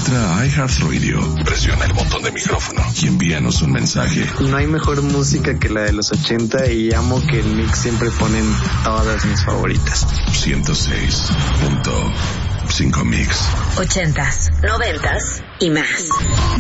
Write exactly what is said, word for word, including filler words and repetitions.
Entra a iHeartRadio, presiona el botón de micrófono y envíanos un mensaje. No hay mejor música que la de los ochenta y amo que en Mix siempre ponen todas mis favoritas. ciento seis punto cinco Mix. Ochentas, noventas y más.